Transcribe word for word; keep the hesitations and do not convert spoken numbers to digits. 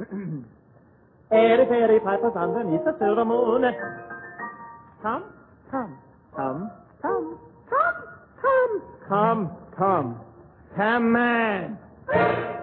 Airy fairy pipers underneath the silver moon. Come, come, come, come, come, come, come, come, come, man.